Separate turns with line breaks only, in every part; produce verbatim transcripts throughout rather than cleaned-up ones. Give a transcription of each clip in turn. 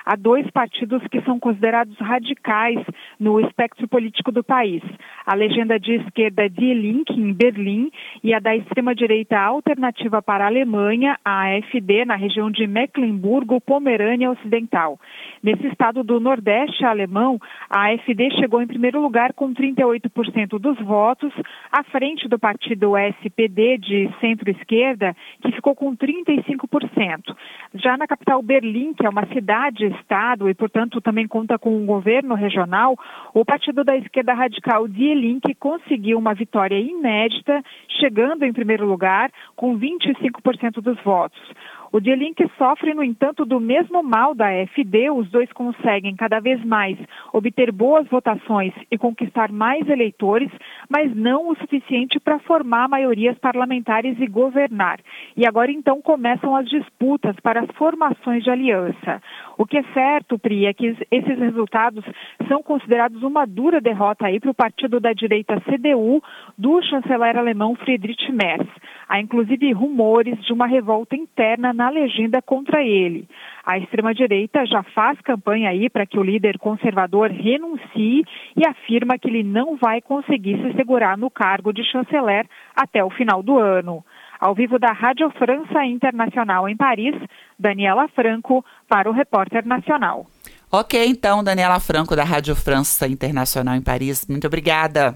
a dois partidos que são considerados radicais no espectro político do país. A legenda de esquerda Die Linke, em Berlim, e a da extrema-direita Alternativa para a Alemanha, a AfD, na região de Mecklemburgo-Pomerânia Ocidental. Nesse estado do Nordeste alemão, a AfD chegou em primeiro lugar com trinta e oito por cento dos votos, à frente do partido S P D de centro-esquerda, que ficou com trinta e cinco por cento. Já na capital Berlim, que é uma cidade-estado e, portanto, também conta com um governo regional, o partido da esquerda radical Die Linke conseguiu uma vitória inédita, chegando em primeiro lugar com vinte e cinco por cento dos votos. O Die Linke sofre, no entanto, do mesmo mal da AfD. Os dois conseguem cada vez mais obter boas votações e conquistar mais eleitores, mas não o suficiente para formar maiorias parlamentares e governar. E agora, então, começam as disputas para as formações de aliança. O que é certo, Pri, é que esses resultados são considerados uma dura derrota aí para o partido da direita C D U do chanceler alemão Friedrich Merz. Há, inclusive, rumores de uma revolta interna na legenda contra ele. A extrema-direita já faz campanha aí para que o líder conservador renuncie e afirma que ele não vai conseguir se segurar no cargo de chanceler até o final do ano. Ao vivo da Rádio França Internacional em Paris, Daniela Franco para o Repórter Nacional.
Ok, então, Daniela Franco da Rádio França Internacional em Paris. Muito obrigada.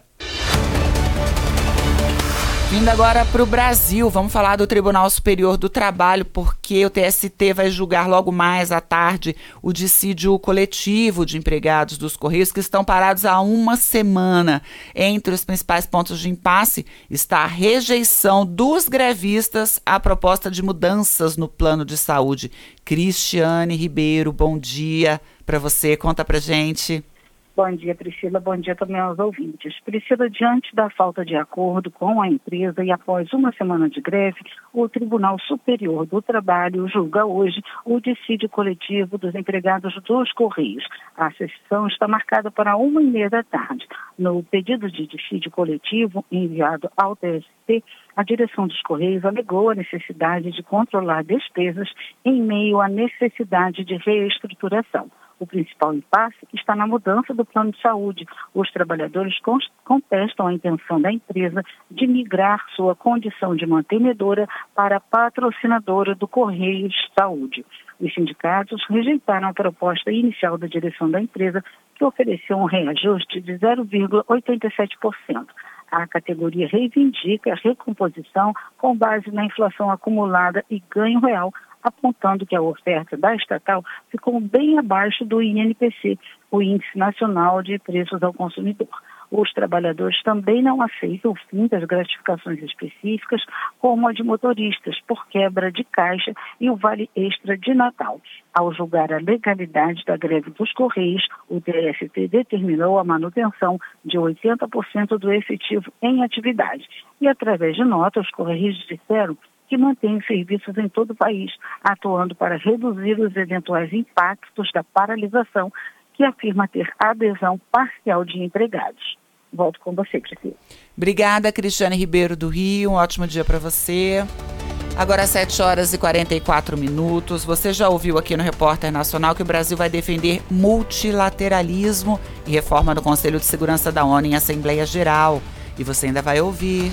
Vindo agora para o Brasil, vamos falar do Tribunal Superior do Trabalho, porque o T S T vai julgar logo mais à tarde o dissídio coletivo de empregados dos Correios que estão parados há uma semana. Entre os principais pontos de impasse está a rejeição dos grevistas à proposta de mudanças no plano de saúde. Cristiane Ribeiro, bom dia para você, conta pra gente.
Bom dia, Priscila. Bom dia também aos ouvintes. Priscila, diante da falta de acordo com a empresa e após uma semana de greve, o Tribunal Superior do Trabalho julga hoje o dissídio coletivo dos empregados dos Correios. A sessão está marcada para uma e meia da tarde. No pedido de dissídio coletivo enviado ao T S T, a direção dos Correios alegou a necessidade de controlar despesas em meio à necessidade de reestruturação. O principal impasse está na mudança do plano de saúde. Os trabalhadores contestam a intenção da empresa de migrar sua condição de mantenedora para patrocinadora do Correios Saúde. Os sindicatos rejeitaram a proposta inicial da direção da empresa, que ofereceu um reajuste de zero vírgula oitenta e sete por cento. A categoria reivindica a recomposição com base na inflação acumulada e ganho real, apontando que a oferta da estatal ficou bem abaixo do I N P C, o Índice Nacional de Preços ao Consumidor. Os trabalhadores também não aceitam o fim das gratificações específicas, como a de motoristas, por quebra de caixa e o vale extra de Natal. Ao julgar a legalidade da greve dos Correios, o T S T determinou a manutenção de oitenta por cento do efetivo em atividade. E, através de nota, os Correios disseram que mantém serviços em todo o país, atuando para reduzir os eventuais impactos da paralisação, que afirma ter adesão parcial de empregados. Volto com você, Priscila.
Obrigada, Cristiane Ribeiro do Rio. Um ótimo dia para você. Agora às sete horas e quarenta e quatro minutos. Você já ouviu aqui no Repórter Nacional que o Brasil vai defender multilateralismo e reforma do Conselho de Segurança da ONU em Assembleia Geral. E você ainda vai ouvir.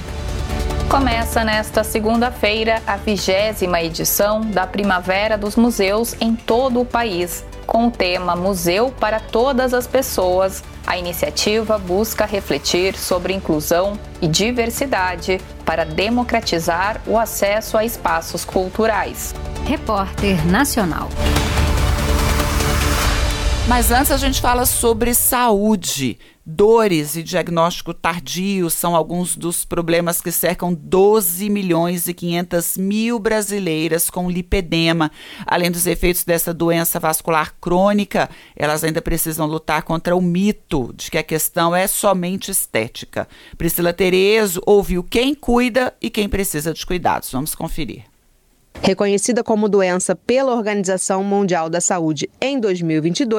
Começa nesta segunda-feira a vigésima edição da Primavera dos Museus em todo o país. Com o tema Museu para Todas as Pessoas, a iniciativa busca refletir sobre inclusão e diversidade para democratizar o acesso a espaços culturais.
Repórter Nacional.
Mas antes a gente fala sobre saúde. Dores e diagnóstico tardio são alguns dos problemas que cercam doze milhões e quinhentas mil brasileiras com lipedema. Além dos efeitos dessa doença vascular crônica, elas ainda precisam lutar contra o mito de que a questão é somente estética. Priscila Terezo ouviu quem cuida e quem precisa de cuidados. Vamos conferir.
Reconhecida como doença pela Organização Mundial da Saúde em dois mil e vinte e dois,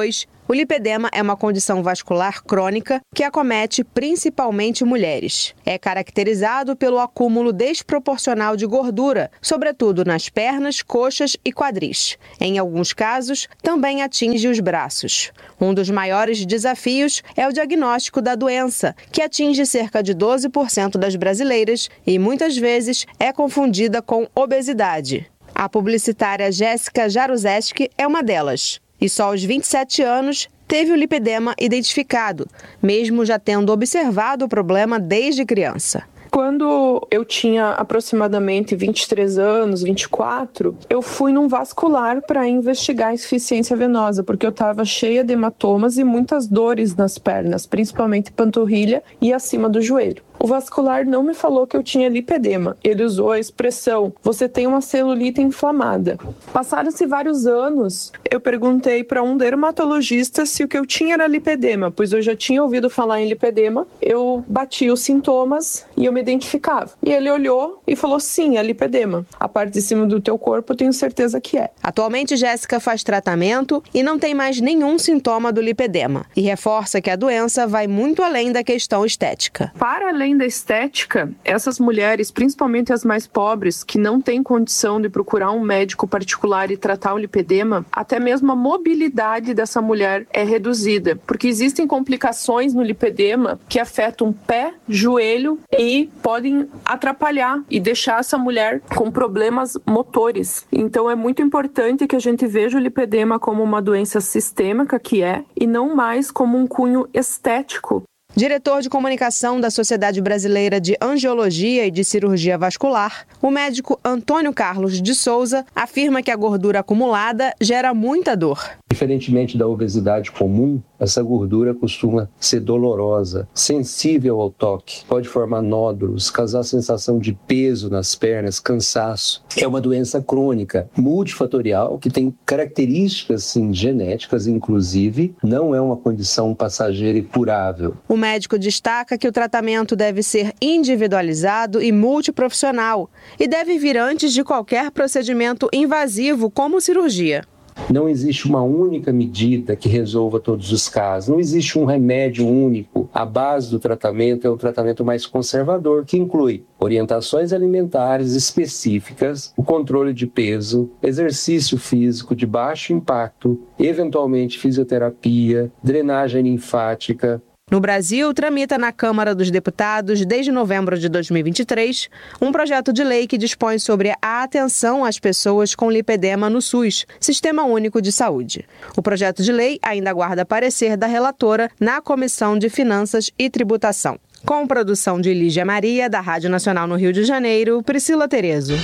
O lipedema é uma condição vascular crônica que acomete principalmente mulheres. É caracterizado pelo acúmulo desproporcional de gordura, sobretudo nas pernas, coxas e quadris. Em alguns casos, também atinge os braços. Um dos maiores desafios é o diagnóstico da doença, que atinge cerca de doze por cento das brasileiras e muitas vezes é confundida com obesidade. A publicitária Jéssica Jaruzelski é uma delas. E só aos vinte e sete anos teve o lipedema identificado, mesmo já tendo observado o problema desde criança.
Quando eu tinha aproximadamente vinte e três anos, vinte e quatro, eu fui num vascular para investigar a insuficiência venosa, porque eu estava cheia de hematomas e muitas dores nas pernas, principalmente panturrilha e acima do joelho. O vascular não me falou que eu tinha lipedema. Ele usou a expressão, você tem uma celulite inflamada. Passaram-se vários anos, eu perguntei para um dermatologista se o que eu tinha era lipedema, pois eu já tinha ouvido falar em lipedema. Eu bati os sintomas e eu me identificava. E ele olhou e falou, sim, é lipedema. A parte de cima do teu corpo eu tenho certeza que é.
Atualmente, Jéssica faz tratamento e não tem mais nenhum sintoma do lipedema. E reforça que a doença vai muito além da questão estética.
Para além da estética, essas mulheres, principalmente as mais pobres, que não têm condição de procurar um médico particular e tratar o lipedema, até mesmo a mobilidade dessa mulher é reduzida, porque existem complicações no lipedema que afetam pé, joelho e podem atrapalhar e deixar essa mulher com problemas motores. Então é muito importante que a gente veja o lipedema como uma doença sistêmica, que é, e não mais como um cunho estético.
Diretor de comunicação da Sociedade Brasileira de Angiologia e de Cirurgia Vascular, o médico Antônio Carlos de Souza afirma que a gordura acumulada gera muita dor.
Diferentemente da obesidade comum, essa gordura costuma ser dolorosa, sensível ao toque, pode formar nódulos, causar sensação de peso nas pernas, cansaço. É uma doença crônica, multifatorial, que tem características sim, genéticas, inclusive, não é uma condição passageira e curável.
O médico destaca que o tratamento deve ser individualizado e multiprofissional e deve vir antes de qualquer procedimento invasivo como cirurgia.
Não existe uma única medida que resolva todos os casos. Não existe um remédio único. A base do tratamento é um tratamento mais conservador, que inclui orientações alimentares específicas, o controle de peso, exercício físico de baixo impacto, eventualmente fisioterapia, drenagem linfática.
No Brasil, tramita na Câmara dos Deputados, desde novembro de dois mil e vinte e três, um projeto de lei que dispõe sobre a atenção às pessoas com lipedema no SUS, Sistema Único de Saúde. O projeto de lei ainda aguarda parecer da relatora na Comissão de Finanças e Tributação. Com produção de Lígia Maria, da Rádio Nacional no Rio de Janeiro, Priscila Terezo.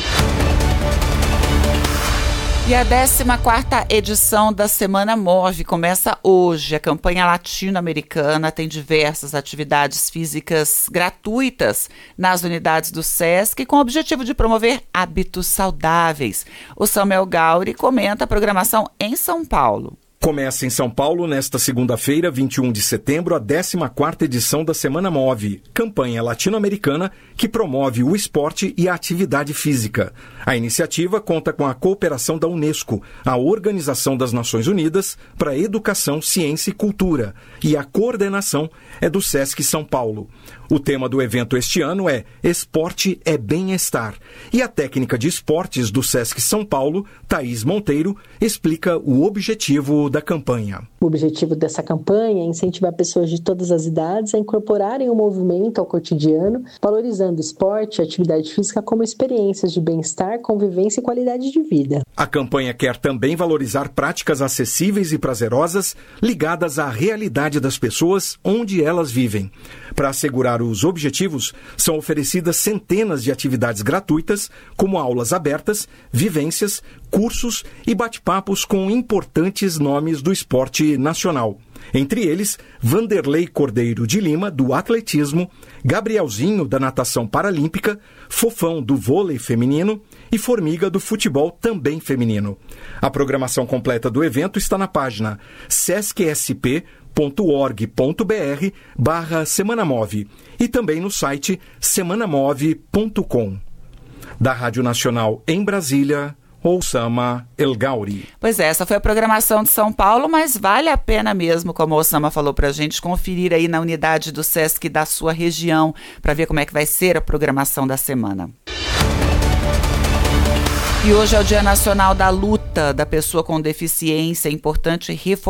E a décima quarta edição da Semana Move começa hoje. A campanha latino-americana tem diversas atividades físicas gratuitas nas unidades do SESC com o objetivo de promover hábitos saudáveis. O Samuel Gauri comenta a programação em São Paulo.
Começa em São Paulo nesta segunda-feira, vinte e um de setembro, a décima quarta edição da Semana Move, campanha latino-americana que promove o esporte e a atividade física. A iniciativa conta com a cooperação da Unesco, a Organização das Nações Unidas para a Educação, Ciência e Cultura, e a coordenação é do SESC São Paulo. O tema do evento este ano é Esporte é Bem-Estar. E a técnica de esportes do SESC São Paulo, Thaís Monteiro, explica o objetivo da campanha.
O objetivo dessa campanha é incentivar pessoas de todas as idades a incorporarem o movimento ao cotidiano, valorizando o esporte e a atividade física como experiências de bem-estar, convivência e qualidade de vida.
A campanha quer também valorizar práticas acessíveis e prazerosas ligadas à realidade das pessoas onde elas vivem. Para assegurar os objetivos, são oferecidas centenas de atividades gratuitas, como aulas abertas, vivências, cursos e bate-papos com importantes nomes do esporte nacional. Entre eles, Vanderlei Cordeiro de Lima, do atletismo, Gabrielzinho, da natação paralímpica, Fofão, do vôlei feminino e Formiga, do futebol também feminino. A programação completa do evento está na página sescsp.org.br barra Semana Move e também no site semana move ponto com. Da Rádio Nacional em Brasília, Oussama El Gauri.
Pois é, essa foi a programação de São Paulo, mas vale a pena mesmo, como o Oussama falou pra gente, conferir aí na unidade do SESC da sua região para ver como é que vai ser a programação da semana. E hoje é o Dia Nacional da Luta da Pessoa com Deficiência. É importante reforçar